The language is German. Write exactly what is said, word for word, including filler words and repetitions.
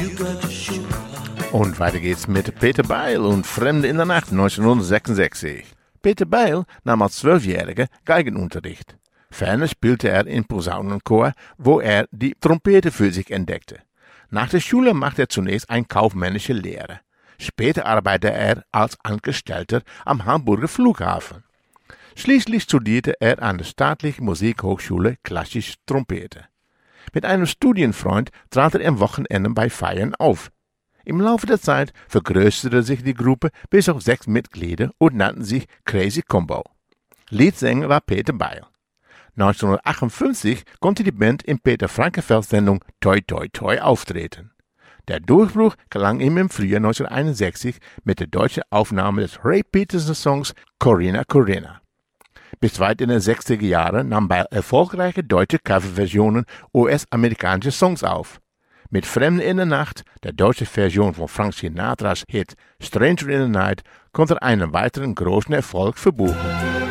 Und weiter geht's mit Peter Beil und Fremde in der Nacht neunzehnhundertsechsundsechzig. Peter Beil nahm als Zwölfjähriger Geigenunterricht. Ferner spielte er im Posaunenchor, wo er die Trompete für sich entdeckte. Nach der Schule machte er zunächst eine kaufmännische Lehre. Später arbeitete er als Angestellter am Hamburger Flughafen. Schließlich studierte er an der Staatlichen Musikhochschule klassische Trompete. Mit einem Studienfreund trat er am Wochenende bei Feiern auf. Im Laufe der Zeit vergrößerte sich die Gruppe bis auf sechs Mitglieder und nannten sich Crazy Combo. Leadsänger war Peter Beil. neunzehnhundertachtundfünfzig konnte die Band in Peter Frankenfelds Sendung Toi Toi Toi auftreten. Der Durchbruch gelang ihm im Frühjahr neunzehnhunderteinundsechzig mit der deutschen Aufnahme des Ray Peterson-Songs Corinna Corinna. Bis weit in den sechziger Jahren nahm Beil erfolgreiche deutsche Coverversionen U S-amerikanischer Songs auf. Mit Fremde in der Nacht, der deutschen Version von Frank Sinatras Hit Stranger in the Night, konnte er einen weiteren großen Erfolg verbuchen.